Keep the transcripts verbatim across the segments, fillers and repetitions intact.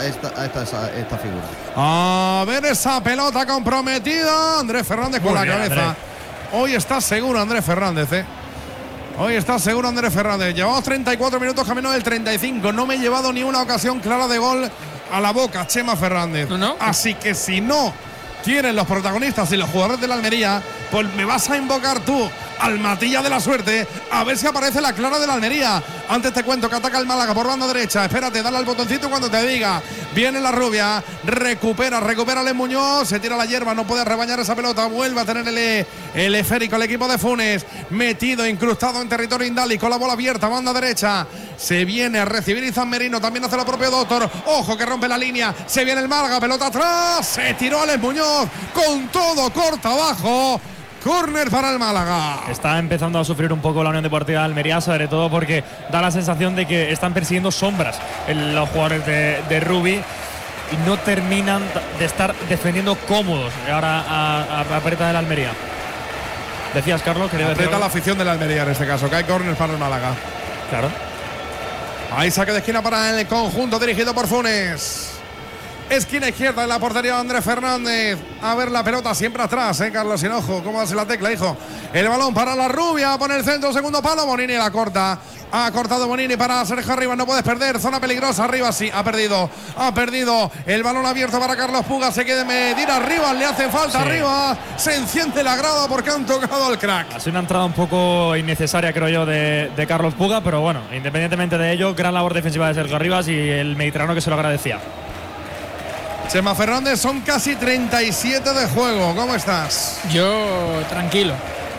a esta, a esta, a esta figura. A ver esa pelota comprometida. Andrés Fernández con Muy la bien, cabeza. Andrés. Hoy está seguro Andrés Fernández, ¿eh? Hoy está seguro Andrés Fernández. Llevamos treinta y cuatro minutos, camino del treinta y cinco. No me he llevado ni una ocasión clara de gol a la boca, Chema Fernández. ¿No, no? Así que si no quieren los protagonistas y los jugadores de la Almería, pues me vas a invocar tú al Matilla de la suerte a ver si aparece la clara de la Almería. Antes te cuento que ataca el Málaga por banda derecha. Espérate, dale al botoncito cuando te diga. Viene la rubia, recupera, recupera el Muñoz, se tira la hierba, no puede rebañar esa pelota, vuelve a tener el, el esférico, el equipo de Funes, metido, incrustado en territorio indálico, la bola abierta, banda derecha, se viene a recibir Izan Merino, también hace lo propio Doctor, ojo que rompe la línea, se viene el Málaga, pelota atrás, se tiró Alex Muñoz, con todo, corta abajo. Córner para el Málaga. Está empezando a sufrir un poco la Unión Deportiva de Almería, sobre todo porque da la sensación de que están persiguiendo sombras en los jugadores de, de Rubí y no terminan de estar defendiendo cómodos ahora a, a la pereta de la Almería. Decías, Carlos, quería decir Aprieta algo. la afición de la Almería en este caso, que hay córner para el Málaga. Claro. Ahí saque de esquina para el conjunto dirigido por Funes. Esquina izquierda en la portería de Andrés Fernández. A ver la pelota siempre atrás, eh, Carlos Hinojo. ¿Cómo hace la tecla, hijo? El balón para la rubia. Pone el centro, segundo palo. Bonini la corta. Ha cortado Bonini para Sergio Arribas. No puedes perder. Zona peligrosa. Arribas sí. Ha perdido. Ha perdido. El balón abierto para Carlos Puga. Se quiere medir Arribas. Le hace falta Sí. Arribas. Se enciende la grada porque han tocado al crack. Ha sido una entrada un poco innecesaria, creo yo, de, de Carlos Puga, pero bueno, independientemente de ello, gran labor defensiva de Sergio Arribas y el mediterráneo que se lo agradecía. Chema Fernández, son casi treinta y siete de juego. ¿Cómo estás? Yo tranquilo.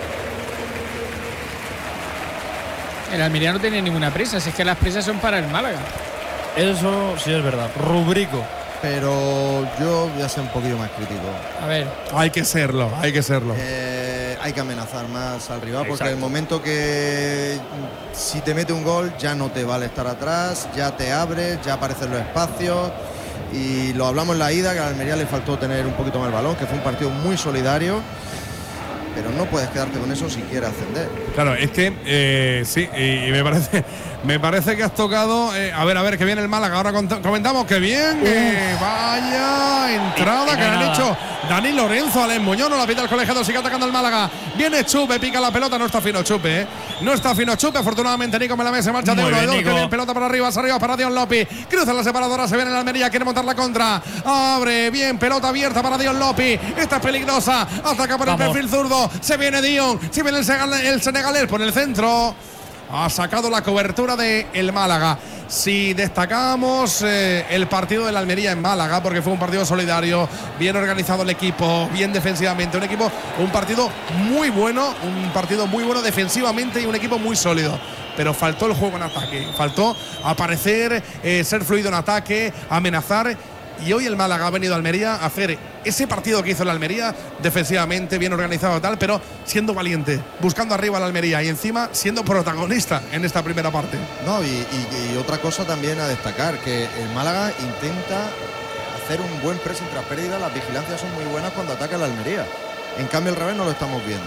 El Almería no tiene ninguna prisa, si es que las prisas son para el Málaga. Eso sí es verdad. Rubrico. Pero yo voy a ser un poquillo más crítico. A ver, Hay que serlo, hay que serlo. Eh, hay que amenazar más al rival, porque Exacto. el momento que si te mete un gol ya no te vale estar atrás, ya te abres, ya aparecen los espacios. Y lo hablamos en la ida, que a Almería le faltó tener un poquito más el balón, que fue un partido muy solidario, pero no puedes quedarte con eso si quieres ascender. Claro, es que eh, sí, y, y me parece me parece que has tocado. Eh, a ver, a ver, que viene el Málaga. Ahora cont- comentamos que bien. Eh, vaya entrada Y- y que no hay han nada. hecho Dani Lorenzo, Alex Muñoz, no la pita el colegiado, sigue atacando el Málaga. Viene Chupe, pica la pelota, no está fino Chupe, ¿eh? No está fino Chupe, afortunadamente Nico Melamé se marcha de Muy uno de bien, dos, que Nico. bien, pelota para arriba, arriba para Dion Lopi. Cruza la separadora, se viene en la Almería, quiere montar la contra. Abre, bien, pelota abierta para Dion Lopi. Esta es peligrosa, ataca por el Vamos. perfil zurdo. Se viene Dion, se viene el, segal- el senegalés por el centro. Ha sacado la cobertura de el Málaga. Si destacamos eh, el partido de la Almería en Málaga, porque fue un partido solidario, bien organizado el equipo, bien defensivamente, un equipo, un partido muy bueno, un partido muy bueno defensivamente y un equipo muy sólido. Pero faltó el juego en ataque, faltó aparecer, eh, ser fluido en ataque, amenazar. Y hoy el Málaga ha venido a Almería a hacer ese partido que hizo la Almería, defensivamente, bien organizado y tal, pero siendo valiente, buscando arriba a la Almería y encima siendo protagonista en esta primera parte. No, y, y- y otra cosa también a destacar, que el Málaga intenta hacer un buen pressing tras pérdida, las vigilancias son muy buenas cuando ataca la Almería. En cambio el revés no lo estamos viendo.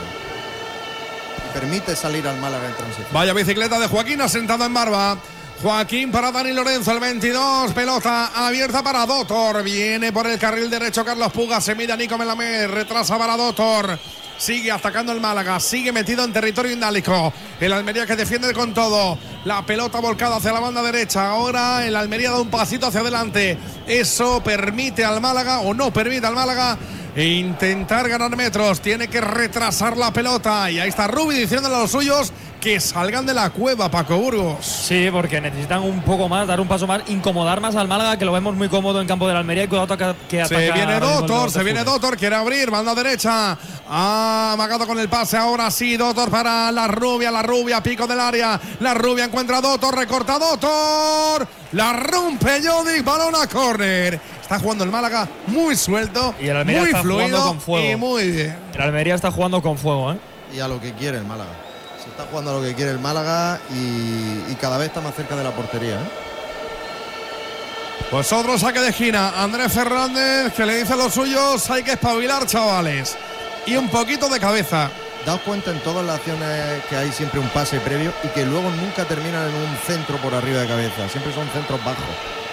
Y permite salir al Málaga en transición. Vaya bicicleta de Joaquín asentado en barba. Joaquín para Dani Lorenzo, el veintidós, pelota abierta para Doctor. Viene por el carril derecho Carlos Puga, se mide a Nico Melamé, retrasa para Doctor. Sigue atacando el Málaga, sigue metido en territorio indálico. El Almería que defiende con todo. La pelota volcada hacia la banda derecha. Ahora el Almería da un pasito hacia adelante. Eso permite al Málaga, o no permite al Málaga, intentar ganar metros. Tiene que retrasar la pelota. Y ahí está Rubi diciéndole a los suyos que salgan de la cueva, Paco Burgos. Sí, porque necesitan un poco más, dar un paso más, incomodar más al Málaga, que lo vemos muy cómodo en campo de la Almería y cuidado que, que ataca. Se viene ahora mismo el Doctor, de se viene Funes. Doctor, quiere abrir, banda derecha. Ha amagado con el pase, ahora sí, Doctor para la rubia, la rubia, pico del área. La rubia encuentra a Doctor, recorta Doctor. La rompe Jodic, balón a córner. Está jugando el Málaga muy suelto, Y el Almería muy está jugando fluido con fuego. y muy bien. El Almería está jugando con fuego, ¿eh? Y a lo que quiere el Málaga. Se está jugando a lo que quiere el Málaga y, y cada vez está más cerca de la portería, ¿eh? Pues otro saque de esquina. Andrés Fernández que le dice a los suyos: hay que espabilar, chavales. Y un poquito de cabeza. Daos cuenta en todas las acciones que hay siempre un pase previo y que luego nunca terminan en un centro por arriba de cabeza. Siempre son centros bajos.